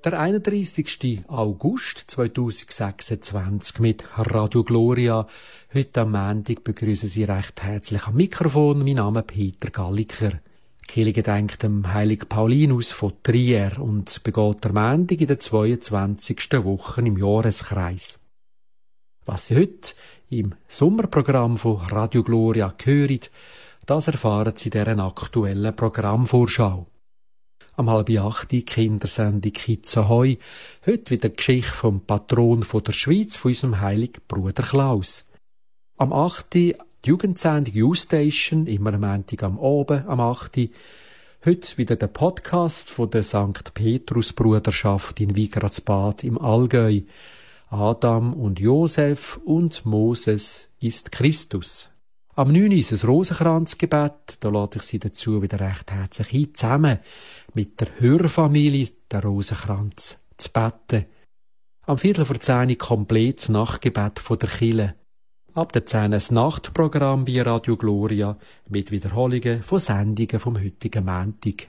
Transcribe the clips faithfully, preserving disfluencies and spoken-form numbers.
Der einunddreissigsten August zweitausendsechsundzwanzig mit Radio Gloria. Heute am Montag begrüßen Sie recht herzlich am Mikrofon. Mein Name ist Peter Galliker. Die Kirche gedenkt dem Heiligen Paulinus von Trier und begeht der Montag in der zweiundzwanzigsten Woche im Jahreskreis. Was Sie heute im Sommerprogramm von Radio Gloria hören, das erfahren Sie in dieser aktuellen Programmvorschau. Am halb acht die Kindersendung Kids Ahoi. Heute wieder die Geschichte vom Patron von der Schweiz, von unserem heiligen Bruder Klaus. Am acht die Jugendsendung U-Station, immer am Montag am Abend, am acht Heute wieder der Podcast von der Sankt Petrus Bruderschaft in Wigradsbad im Allgäu. Adam und Josef und Moses ist Christus. Am neun ist das Rosenkranzgebet, da lade ich Sie dazu wieder recht herzlich ein, zusammen mit der Hörfamilie der Rosenkranz zu beten. Am Viertel vor zehn komplett das Nachtgebet von der Kirche. Ab der zehn das Nachtprogramm bei Radio Gloria mit Wiederholungen von Sendungen vom heutigen Montag.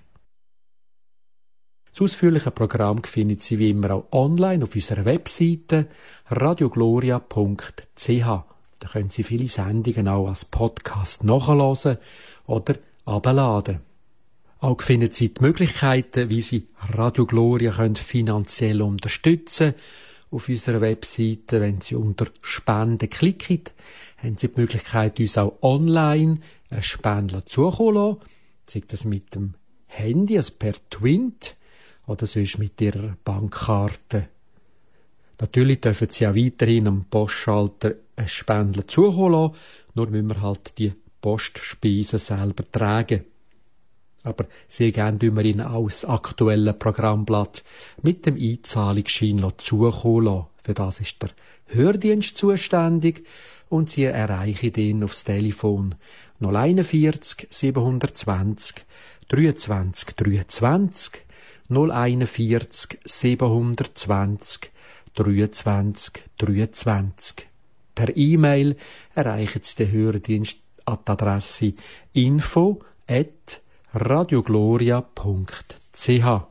Das ausführliche Programm finden Sie wie immer auch online auf unserer Webseite radiogloria punkt c h. Da können Sie viele Sendungen auch als Podcast nachhören oder abladen. Auch finden Sie die Möglichkeiten, wie Sie Radio Gloria können finanziell unterstützen können. Auf unserer Webseite, wenn Sie unter Spenden klicken, haben Sie die Möglichkeit, uns auch online einen Spender zukommen zu lassen. Sei das mit dem Handy, also per Twint, oder sonst mit Ihrer Bankkarte. Natürlich dürfen Sie auch weiterhin am Postschalter einen Spender zukommen lassen, nur müssen wir halt die Postspeisen selber tragen. Aber sehr gerne tun wir Ihnen auch das aktuelle Programmblatt mit dem Einzahlungsschein zukommen lassen. Für das ist der Hördienst zuständig und Sie erreichen ihn aufs Telefon null einundvierzig siebenhundertzwanzig dreiundzwanzig dreiundzwanzig null einundvierzig siebenhundertzwanzig dreiundzwanzig dreiundzwanzig. Per E-Mail erreichen Sie den Hördienst an die Adresse info at radiogloria punkt c h.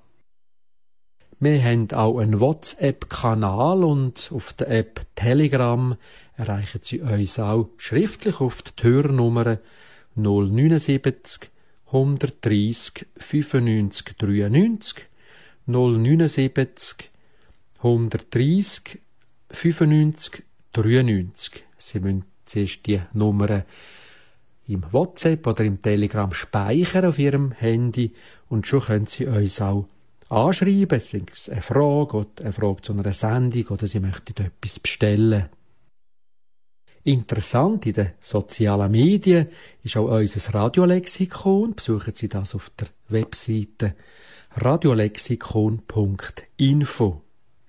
Wir haben auch einen WhatsApp-Kanal und auf der App Telegram erreichen Sie uns auch schriftlich auf die Hörnummer null neunundsiebzig hundertdreissig fünfundneunzig dreiundneunzig null neunundsiebzig hundertdreissig fünfundneunzig dreiundneunzig. Sie müssen zuerst die Nummern im WhatsApp oder im Telegram speichern auf Ihrem Handy und schon können Sie uns auch anschreiben, sei es eine Frage oder eine Frage zu einer Sendung oder Sie möchten etwas bestellen. Interessant in den sozialen Medien ist auch unser Radiolexikon. Besuchen Sie das auf der Webseite radiolexikon punkt info.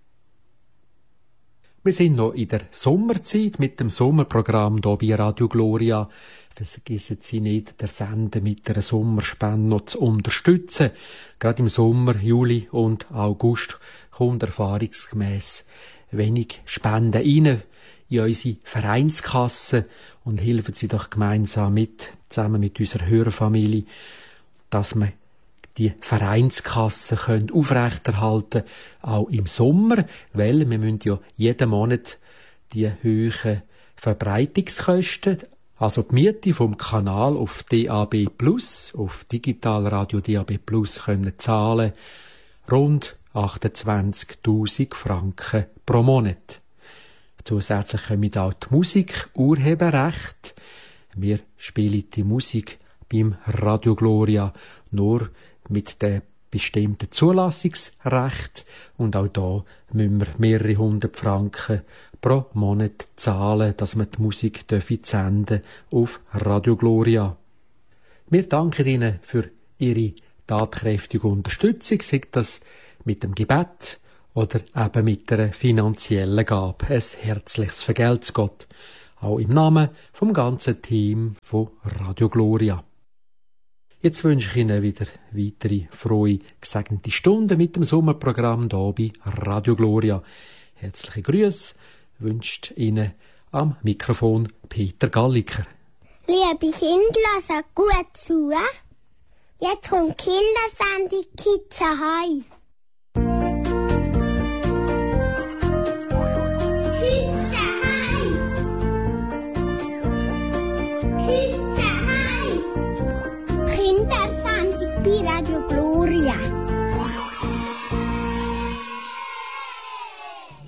Wir sind noch in der Sommerzeit mit dem Sommerprogramm hier bei Radio Gloria. Vergessen Sie nicht, der Sender mit der Sommerspende noch zu unterstützen. Gerade im Sommer, Juli und August kommt erfahrungsgemäss wenig Spenden rein in unsere Vereinskasse und helfen Sie doch gemeinsam mit, zusammen mit unserer Hörerfamilie, dass wir die Vereinskasse können aufrechterhalten, auch im Sommer, weil wir müssen ja jeden Monat die hohen Verbreitungskosten, also die Miete vom Kanal auf D A B plus, auf Digitalradio D A B plus können zahlen, rund achtundzwanzigtausend Franken pro Monat. Zusätzlich kommen auch die Musik, Urheberrecht. Wir spielen die Musik beim Radio Gloria nur mit dem bestimmten Zulassungsrecht und auch da müssen wir mehrere hundert Franken pro Monat zahlen, dass wir die Musik senden auf Radio Gloria. Wir danken Ihnen für Ihre tatkräftige Unterstützung, sei das mit dem Gebet oder eben mit einer finanziellen Gabe. Ein herzliches Vergelt's Gott, auch im Namen vom ganzen Team von Radio Gloria. Jetzt wünsche ich Ihnen wieder weitere frohe, gesegnete Stunden mit dem Sommerprogramm hier bei Radio Gloria. Herzliche Grüße wünscht Ihnen am Mikrofon Peter Galliker. Liebe Kinder, hört gut zu. Jetzt kommt Kindersendung Kids Ahoi.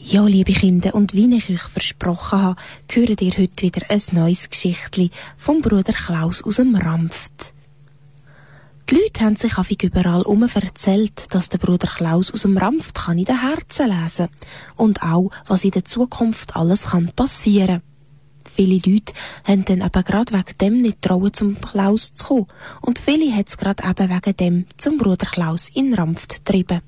Ja, liebe Kinder, und wie ich euch versprochen habe, hört ihr heute wieder ein neues Geschichtli vom Bruder Klaus aus dem Rampft. Die Leute haben sich häufig überall herum erzählt, dass der Bruder Klaus aus dem Rampft kann in den Herzen lesen und auch, was in der Zukunft alles kann passieren. Viele Leute haben dann eben gerade wegen dem nicht trauen, zum Klaus zu kommen, und viele hat es gerade eben wegen dem zum Bruder Klaus in den Rampft getrieben.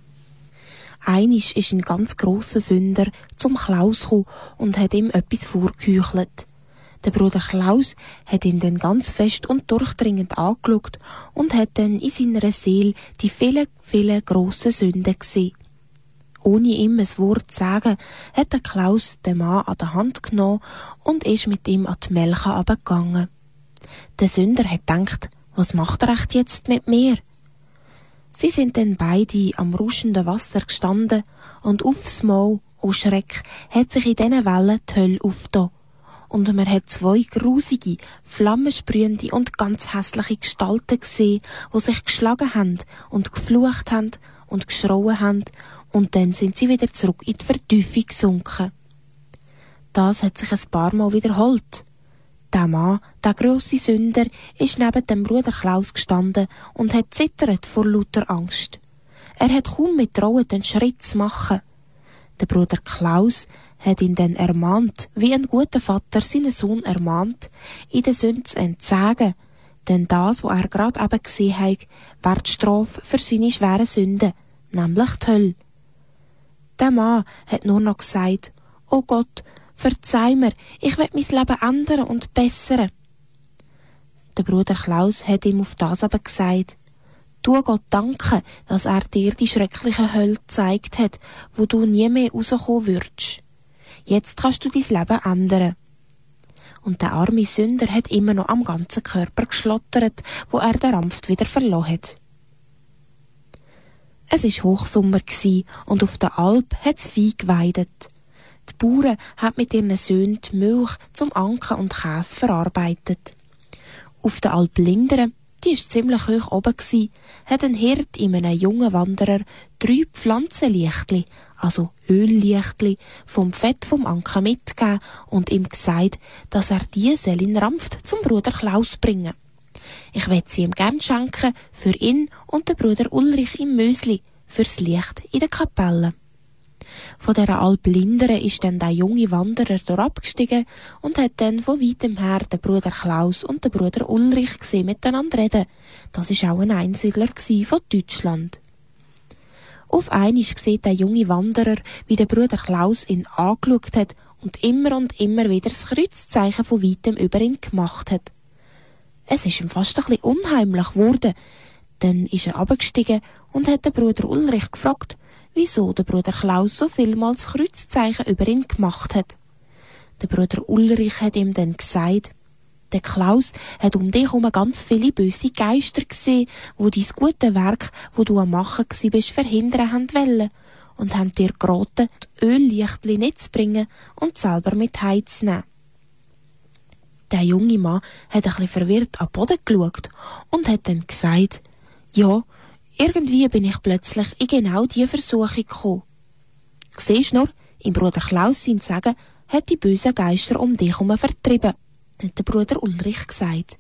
Einisch ist ein ganz grosser Sünder zum Klaus gekommen und hat ihm etwas vorgeheuchelt. Der Bruder Klaus hat ihn dann ganz fest und durchdringend angeschaut und hat dann in seiner Seele die vielen, vielen grossen Sünden gesehen. Ohne ihm ein Wort zu sagen, hat der Klaus den Mann an der Hand genommen und ist mit ihm an die Melche runtergegangen. Der Sünder hat gedacht, was macht er echt jetzt mit mir? Sie sind dann beide am rauschenden Wasser gestanden und aufs Mal, oh Schreck, hat sich in diesen Wellen die Hölle aufgetan. Und man hat zwei grusige, flammensprühende und ganz hässliche Gestalten gesehen, die sich geschlagen haben und geflucht haben und geschrauen haben, und dann sind sie wieder zurück in die Vertiefung gesunken. Das hat sich ein paar Mal wiederholt. Der Mann, der grosse Sünder, ist neben dem Bruder Klaus gestanden und hat zittert vor lauter Angst. Er hat kaum mit Trauen den Schritt zu machen. Der Bruder Klaus hat ihn dann ermahnt, wie ein guter Vater seinen Sohn ermahnt, in der Sünde zu entsagen, denn das, was er gerade eben gesehen hat, wäre die Strafe für seine schweren Sünden, nämlich die Hölle. Der Mann hat nur noch gesagt, «Oh Gott, verzeih mir, ich will mein Leben ändern und bessern.» Der Bruder Klaus hat ihm auf das aber gesagt, «Tu Gott danken, dass er dir die schreckliche Hölle gezeigt hat, wo du nie mehr rauskommen würdest. Jetzt kannst du dein Leben ändern.» Und der arme Sünder hat immer noch am ganzen Körper geschlottert, wo er den Rampft wieder verloren hat. Es war Hochsommer und auf der Alp hat es Vieh geweidet. Die Bauern haben mit ihren Söhnen die Milch zum Anken und Käse verarbeitet. Auf der Alp Lindern, die war ziemlich hoch oben, hat ein Hirt in einem jungen Wanderer drei Pflanzenlichtli, also Öllichtli, vom Fett vom Anken mitgegeben und ihm gesagt, dass er die in den Rampft zum Bruder Klaus bringen. Ich will sie ihm gern schenken, für ihn und den Bruder Ulrich im Mösli, fürs Licht in der Kapelle. Von dieser Alp Lindern ist dann der junge Wanderer dort abgestiegen und hat dann von weitem her den Bruder Klaus und den Bruder Ulrich gesehen miteinander reden. Das war auch ein Einsiedler von Deutschland. Auf einmal sieht der junge Wanderer, wie der Bruder Klaus ihn angeschaut hat und immer und immer wieder das Kreuzzeichen von weitem über ihn gemacht hat. Es ist ihm fast ein bisschen unheimlich geworden. Dann ist er abgestiegen und hat den Bruder Ulrich gefragt, wieso der Bruder Klaus so vielmals Kreuzzeichen über ihn gemacht hat. Der Bruder Ulrich hat ihm dann gesagt, der Klaus hat um dich herum ganz viele böse Geister gesehen, wo dein gute Werk, wo du am Machen gsi bist, verhindern haben wollen und haben dir geraten, die Öllichtli nicht zu bringen und selber mit heimzunehmen. Der junge Mann hat ein bisschen verwirrt an den Boden geschaut und hat dann gesagt, ja, irgendwie bin ich plötzlich in genau diese Versuchung gekommen. Siehst du nur, im Bruder Klaus sein Sagen hat die bösen Geister um dich herum vertrieben, hat der Bruder Ulrich gesagt.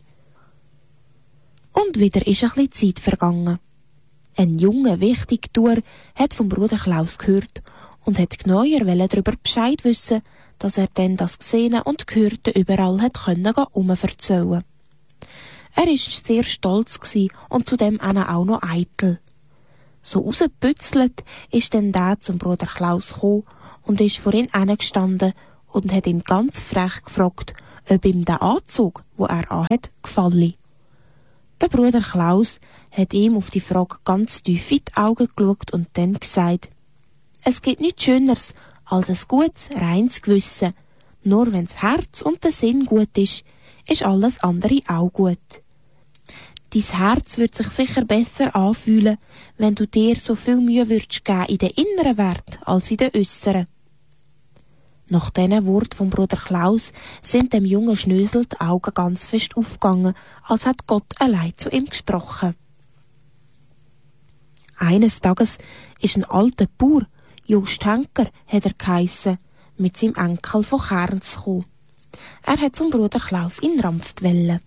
Und wieder ist ein bisschen Zeit vergangen. Ein junger Wichtigtuer hat vom Bruder Klaus gehört und hat genauer darüber Bescheid wissen, dass er dann das Gesehene und Gehörte überall hat können umverzählen. Er war sehr stolz und zudem auch noch eitel. So rausgepützelt ist dann der zum Bruder Klaus gekommen und ist vor ihn hingestanden und hat ihn ganz frech gefragt, ob ihm der Anzug, wo er anhat, gefalle. Der Bruder Klaus hat ihm auf die Frage ganz tief in die Augen geschaut und dann gesagt, es gibt nichts Schöneres als ein gutes, reines Gewissen. Nur wenn das Herz und der Sinn gut ist, ist alles andere auch gut. Dein Herz wird sich sicher besser anfühlen, wenn du dir so viel Mühe würdest geben in den inneren Wert als in den äußeren. Nach diesen Worten vom Bruder Klaus sind dem jungen Schnösel die Augen ganz fest aufgegangen, als hat Gott allein zu ihm gesprochen. Eines Tages ist ein alter Bauer, Jost Henker hat er geheissen, mit seinem Enkel von Kern zu kommen. Er hat zum Bruder Klaus in Rampft wollen.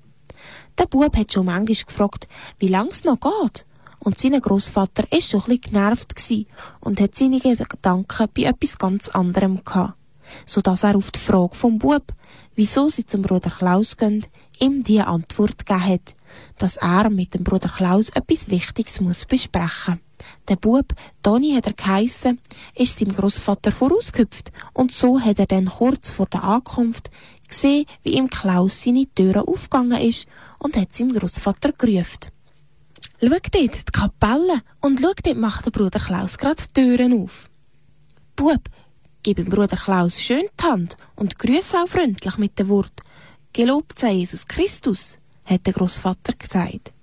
Der Bub hat schon manchmal gefragt, wie lang es noch geht. Und sein Grossvater war schon ein bisschen genervt und hat seine Gedanken bei etwas ganz anderem gehabt, sodass er auf die Frage vom Bub, wieso sie zum Bruder Klaus gehen, ihm die Antwort gegeben hat, dass er mit dem Bruder Klaus etwas Wichtiges muss besprechen muss. Der Bub, Toni hat er geheissen, ist seinem Grossvater vorausgehüpft und so hat er dann kurz vor der Ankunft gesehen, wie ihm Klaus seine Türe aufgegangen ist und hat seinem Grossvater gerufen. «Schau dort, die Kapelle, und schau dort macht der Bruder Klaus gerade die Türen auf.» «Bub, gib dem Bruder Klaus schön die Hand und grüße auch freundlich mit dem Wort ‹Gelobt sei Jesus Christus›», hat der Grossvater gesagt.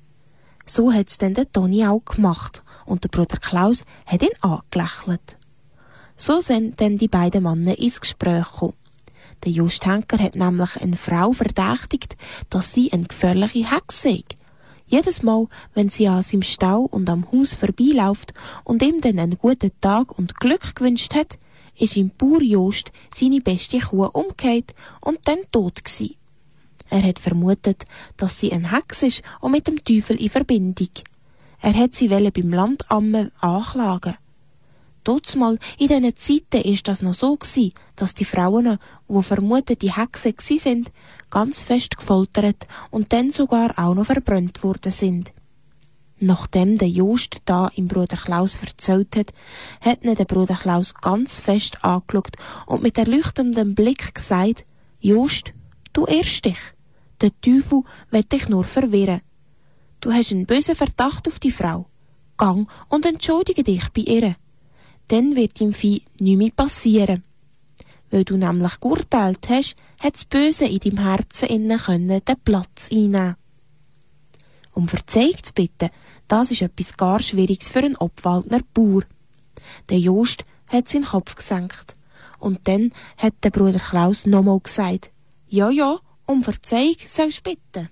So hat es dann der Toni auch gemacht und der Bruder Klaus hat ihn angelächelt. So sind dann die beiden Männer ins Gespräch gekommen. Der Jost Henker hat nämlich eine Frau verdächtigt, dass sie eine gefährliche Hexe sei. Jedes Mal, wenn sie an seinem Stall und am Haus vorbeiläuft und ihm dann einen guten Tag und Glück gewünscht hat, ist ihm Bauer Jost seine beste Kuh umgekehrt und dann tot gsi. Er hat vermutet, dass sie ein Hex ist und mit dem Teufel in Verbindung. Er hat sie beim Landamt anklagen. Totsmal in diesen Zeiten ist das noch so gsi, dass die Frauen, die vermutet die Hexe gsi sind, ganz fest gefoltert und dann sogar auch noch verbrannt worden sind. Nachdem der Jost da im Bruder Klaus erzählt hat, hat ihn der Bruder Klaus ganz fest angeschaut und mit erleuchtendem Blick gesagt: «Jost, du irrst dich. Der Teufel will dich nur verwirren. Du hast einen bösen Verdacht auf die Frau. Gang und entschuldige dich bei ihr. Dann wird ihm Vieh nichts mehr passieren. Weil du nämlich geurteilt hast, hat das Böse in deinem Herzen innen können den Platz einnehmen. Um Verzeihung zu bitten, das ist etwas gar Schwieriges für einen Obwaldner Bauer.» Der Jost hat seinen Kopf gesenkt. Und dann hat der Bruder Klaus nochmal gesagt: «Ja, ja, um Verzeihung sollst du bitten.»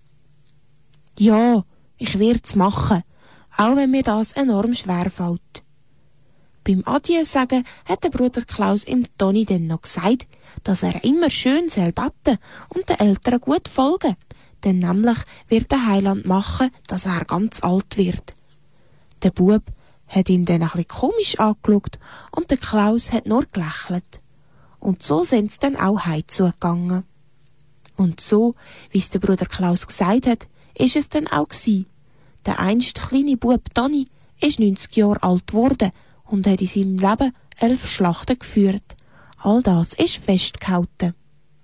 «Ja, ich werd's machen, auch wenn mir das enorm schwer fällt.» Beim Adieu sagen hat der Bruder Klaus im Toni dann noch gesagt, dass er immer schön soll beten und den Eltern gut folgen, denn nämlich wird der Heiland machen, dass er ganz alt wird. Der Bub hat ihn dann ein bisschen komisch angeschaut und der Klaus hat nur gelächelt. Und so sind sie dann auch heimzugegangen. Und so, wie es der Bruder Klaus gesagt hat, ist es dann auch gsi. Der einst kleine Bub Toni ist neunzig Jahre alt geworden und hat in seinem Leben elf Schlachten geführt. All das ist festgehalten.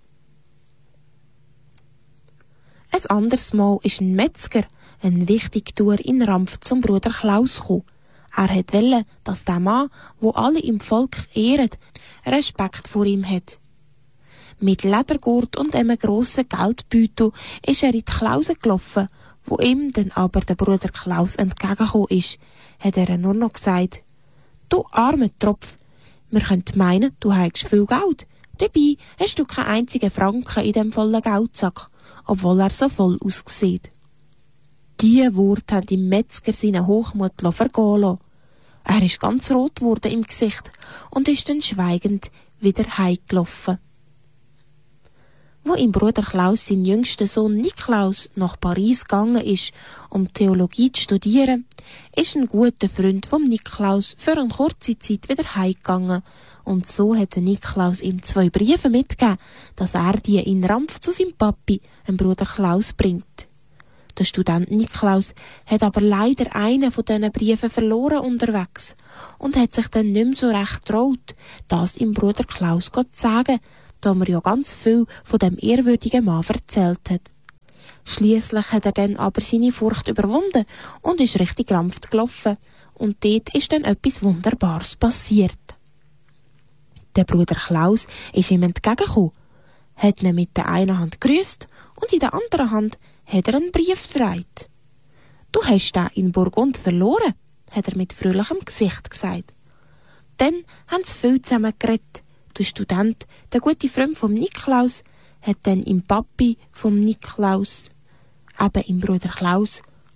Ein anderes Mal ist ein Metzger, ein Wichtigtuer in Rampft, zum Bruder Klaus gekommen. Er wollte, dass der Mann, wo alle im Volk ehren, Respekt vor ihm hat. Mit Ledergurt und einem grossen Geldbeutel ist er in die Klause gelaufen, wo ihm dann aber der Bruder Klaus entgegengekommen ist, hat er nur noch gesagt: «Du armer Tropf, wir können meinen, du hast viel Geld. Dabei hast du keinen einzigen Franken in dem vollen Geldsack, obwohl er so voll aussieht.» Diese Worte haben dem Metzger seinen Hochmut vergehen lassen. Er ist ganz rot geworden im Gesicht und ist dann schweigend wieder heimgelaufen. Wo ihm Bruder Klaus, sein jüngster Sohn Niklaus, nach Paris gegangen ist, um Theologie zu studieren, ist ein guter Freund vom Niklaus für eine kurze Zeit wieder heimgegangen. Und so hat der Niklaus ihm zwei Briefe mitgegeben, dass er die in Rampft zu seinem Papi, dem Bruder Klaus, bringt. Der Student Niklaus hat aber leider einen von diesen Briefen verloren unterwegs und hat sich dann nicht mehr so recht getraut, das ihm Bruder Klaus zu sagen, da mir ja ganz viel von dem ehrwürdigen Mann erzählt hat. Schliesslich hat er dann aber seine Furcht überwunden und ist richtig Rampft gelaufen. Und dort ist dann etwas Wunderbares passiert. Der Bruder Klaus ist ihm entgegengekommen, hat ihn mit der einen Hand gegrüßt und in der anderen Hand hat er einen Brief getragen. «Du hast den in Burgund verloren», hat er mit fröhlichem Gesicht gesagt. Dann haben sie viel zusammen geredet. Der Student, der gute Freund vom Niklaus, hat dann im Papi vom Niklaus, eben im Bruder Klaus,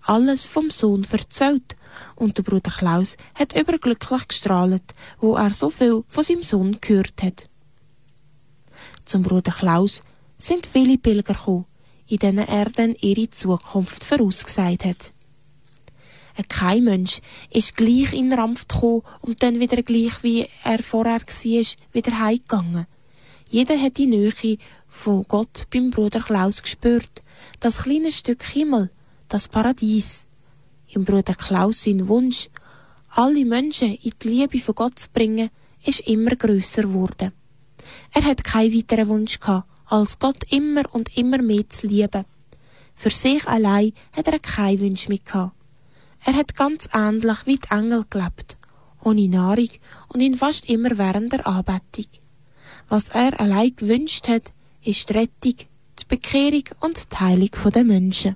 alles vom Sohn erzählt und der Bruder Klaus hat überglücklich gestrahlt, wo er so viel von seinem Sohn gehört hat. Zum Bruder Klaus sind viele Pilger gekommen, in denen er dann ihre Zukunft vorausgesagt hat. Kein Mensch ist gleich in den Rampf gekommen und dann wieder gleich, wie er vorher war, wieder heimgegangen. Jeder hat die Nähe von Gott beim Bruder Klaus gespürt, das kleine Stück Himmel, das Paradies. Im Bruder Klaus sein Wunsch, alle Menschen in die Liebe von Gott zu bringen, ist immer grösser geworden. Er hat keinen weiteren Wunsch gehabt, als Gott immer und immer mehr zu lieben. Für sich allein hat er keinen Wunsch mehr gehabt. Er hat ganz ähnlich wie die Engel gelebt, ohne Nahrung und in fast immer während der Anbetung. Was er allein gewünscht hat, ist die Rettung, die Bekehrung und die Heilung der Menschen.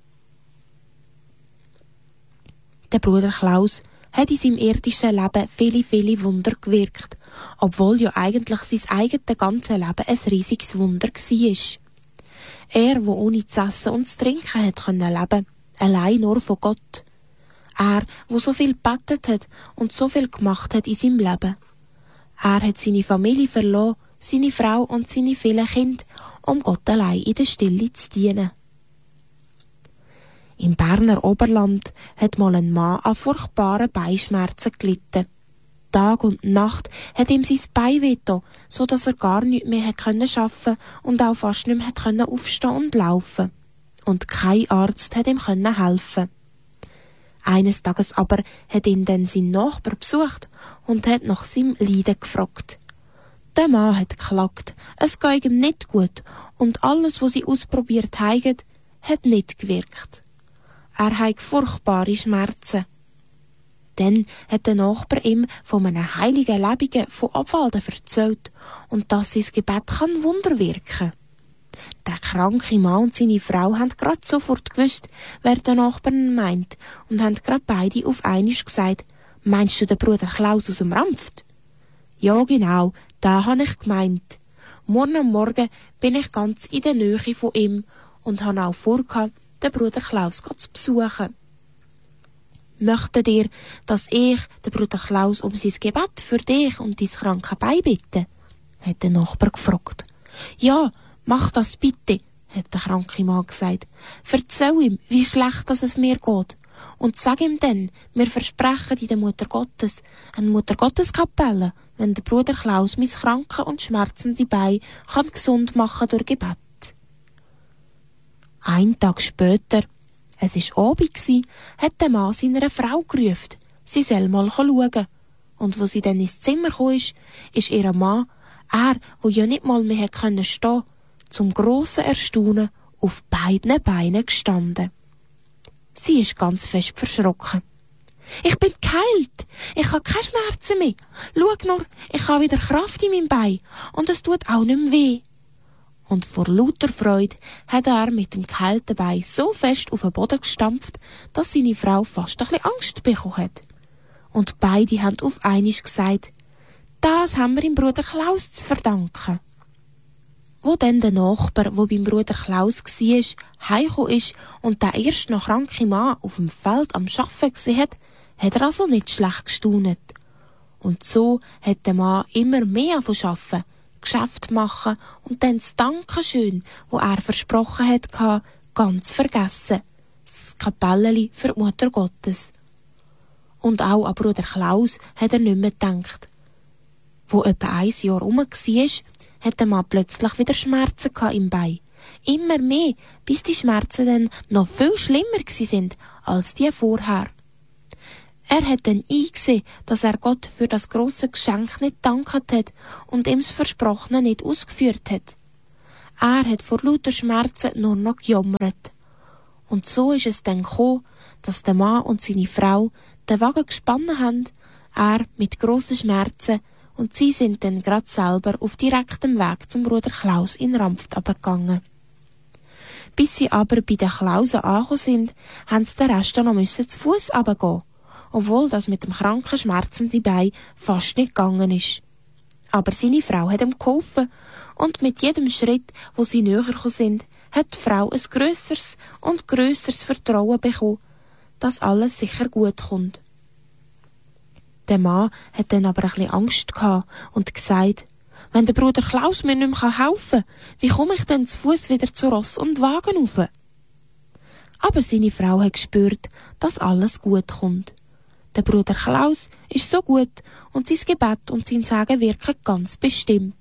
Der Bruder Klaus hat in seinem irdischen Leben viele, viele Wunder gewirkt, obwohl ja eigentlich sein eigenes ganzes Leben ein riesiges Wunder war. Er, wo ohne zu essen und zu trinken hat können leben, allein nur von Gott. Er, wo so viel gebetet hat und so viel gemacht hat in seinem Leben. Er hat seine Familie verloren, seine Frau und seine vielen Kinder, um Gott allein in der Stille zu dienen. Im Berner Oberland hat mal ein Mann an furchtbaren Beinschmerzen gelitten. Tag und Nacht hat ihm sein Bein wehgetan, so dass er gar nichts mehr arbeiten konnte und auch fast nicht mehr aufstehen und laufen. Und kein Arzt hat ihm helfen. Eines Tages aber hat ihn dann sein Nachbar besucht und hat nach seinem Leiden gefragt. Der Mann hat geklagt, es gehe ihm nicht gut und alles, was sie ausprobiert haben, hat nicht gewirkt. Er hat furchtbare Schmerzen. Dann hat der Nachbar ihm von einem heiligen Lebigen von Abwalden erzählt und dass sein Gebet kann Wunder wirken. Der kranke Mann und seine Frau haben gerade sofort gewusst, wer der Nachbar meint und haben gerade beide auf einmal gesagt, meinst du den Bruder Klaus aus dem Rampft? Ja, genau, da habe ich gemeint. Morgen am Morgen bin ich ganz in der Nähe von ihm und habe auch vorgehabt, den Bruder Klaus zu besuchen. Möchtet ihr, dass ich den Bruder Klaus um sein Gebet für dich und dein kranke Bein bitte? Hat der Nachbar gefragt. Ja, mach das bitte, hat der kranke Mann gesagt. Erzähl ihm, wie schlecht es mir geht. Und sag ihm dann, wir versprechen in der Mutter Gottes, eine Mutter Gottes Kapelle, wenn der Bruder Klaus mein kranke und schmerzende Bein kann gesund machen durch Gebet. Ein Tag später, es war Abend, hat der Mann seiner Frau gerufen, sie soll mal schauen. Und wo sie dann ins Zimmer kam, ist, ist ihr Mann, er, der ja nicht mal mehr stehen konnte, zum grossen Erstaunen auf beiden Beinen gestanden. Sie ist ganz fest verschrocken. Ich bin geheilt. Ich habe keine Schmerzen mehr. Schau nur, ich habe wieder Kraft in meinem Bein und es tut auch nicht mehr weh. Und vor lauter Freude hat er mit dem geheilten Bein so fest auf den Boden gestampft, dass seine Frau fast ein bisschen Angst bekommen hat. Und beide haben auf einmal gesagt, das haben wir dem Bruder Klaus zu verdanken. Wo dann der Nachbar, der beim Bruder Klaus war, heimgekommen ist und den erst noch kranken Mann auf dem Feld am Arbeiten gesehen hat, hat er also nicht schlecht gestaunet. Und so hat der Mann immer mehr von Arbeiten, Geschäft machen und dann das Dankeschön, wo er versprochen hat, ganz vergessen. Das Kapelleli für die Mutter Gottes. Und auch an Bruder Klaus hat er nicht mehr gedacht. Wo etwa ein Jahr rum war, hat der Mann plötzlich wieder Schmerzen im Bein. Immer mehr, bis die Schmerzen dann noch viel schlimmer sind als die vorher. Er hat dann eingesehen, dass er Gott für das grosse Geschenk nicht gedankt hat und ihm das Versprochene nicht ausgeführt hat. Er hat vor lauter Schmerzen nur noch gejammert. Und so ist es dann gekommen, dass der Mann und seine Frau den Wagen gespannt haben, er mit grossen Schmerzen, und sie sind dann grad selber auf direktem Weg zum Bruder Klaus in Rampft abgegangen. Bis sie aber bei den Klausen angekommen sind, haben sie den Rest noch müssen zu Fuss runtergehen, obwohl das mit dem kranken, schmerzenden Bein fast nicht gegangen ist. Aber seine Frau hat ihm geholfen, und mit jedem Schritt, wo sie näher gekommen sind, hat die Frau ein grösseres und grösseres Vertrauen bekommen, dass alles sicher gut kommt. Der Mann hat dann aber ein bisschen Angst gehabt und gesagt, wenn der Bruder Klaus mir nicht mehr helfen kann, wie komme ich denn zu Fuß wieder zu Ross und Wagen rauf? Aber seine Frau hat gespürt, dass alles gut kommt. Der Bruder Klaus ist so gut und sein Gebet und sein Segen wirken ganz bestimmt.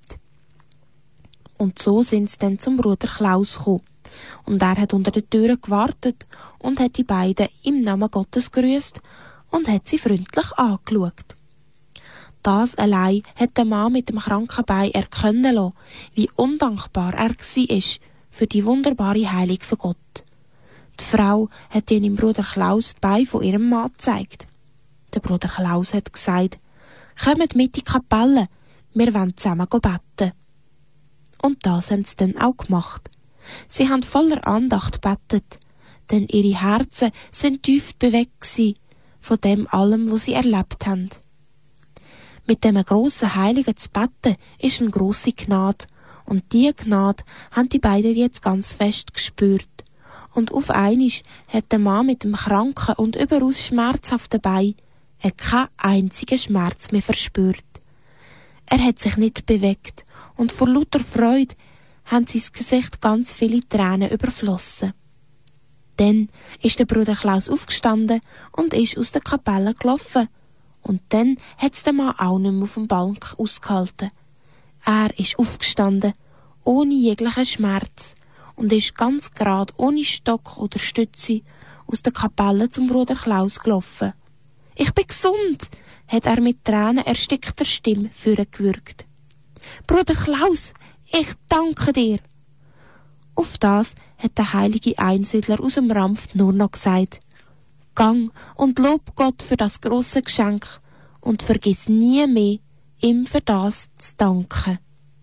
Und so sind sie dann zum Bruder Klaus gekommen. Und er hat unter der Tür gewartet und hat die beiden im Namen Gottes grüßt und hat sie freundlich angeschaut. Das allein hat der Mann mit dem kranken Bein erkennen lassen, wie undankbar er war für die wunderbare Heilung von Gott. Die Frau hat ihrem Bruder Klaus die Beine von ihrem Mann gezeigt. Der Bruder Klaus hat gesagt, «Kommt mit in die Kapelle, wir wollen zusammen beten.» Und das haben sie dann auch gemacht. Sie haben voller Andacht betet, denn ihre Herzen sind tief bewegt gewesen von dem allem, was sie erlebt haben. Mit dem grossen Heiligen zu beten ist eine grosse Gnade, und diese Gnade haben die beiden jetzt ganz fest gespürt. Und auf einmal hat der Mann mit dem kranken und überaus schmerzhaften Bein keinen einzigen Schmerz mehr verspürt. Er hat sich nicht bewegt, und vor lauter Freude haben sein Gesicht ganz viele Tränen überflossen. Dann ist der Bruder Klaus aufgestanden und ist aus der Kapelle gelaufen. Und dann hat's der Mann auch nicht mehr auf dem Bank ausgehalten. Er ist aufgestanden, ohne jeglichen Schmerz, und ist ganz gerade ohne Stock oder Stütze aus der Kapelle zum Bruder Klaus gelaufen. »Ich bin gesund«, hat er mit Tränen erstickter Stimme vorgewürgt. »Bruder Klaus, ich danke dir.« Auf das hat der heilige Einsiedler aus dem Rampf nur noch gesagt, «Gang und lob Gott für das grosse Geschenk und vergiss nie mehr, ihm für das zu danken.»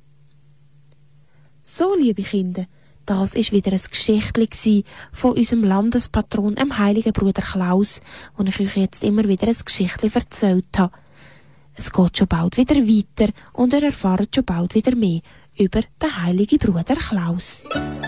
So, liebe Kinder, das ist wieder ein Geschichtli von unserem Landespatron, dem heiligen Bruder Klaus, wo ich euch jetzt immer wieder ein Geschichtli erzählt habe. Es geht schon bald wieder weiter und ihr erfahrt schon bald wieder mehr über den heiligen Bruder Klaus.